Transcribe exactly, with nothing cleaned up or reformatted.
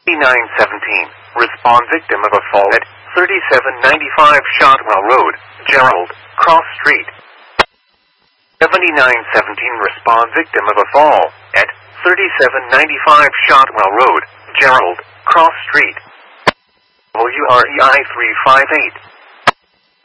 nine seventeen. Respond victim of a fall at thirty-seven ninety-five Shotwell Road, Gerald, Cross Street. seventy-nine seventeen. Respond victim of a fall at thirty-seven ninety-five Shotwell Road, Gerald, Cross Street. W R E I three five eight.